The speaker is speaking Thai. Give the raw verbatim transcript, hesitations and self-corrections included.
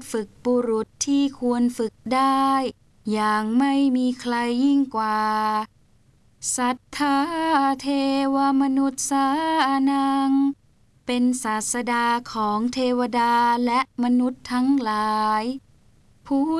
ฝึกบุรุษที่ควรฝึกได้อย่างไม่มีใครยิ่งกว่าศรัทธาเทวมนุษย์สานังเป็นศาสดาของเทวดาและมนุษย์ทั้งหลายพุ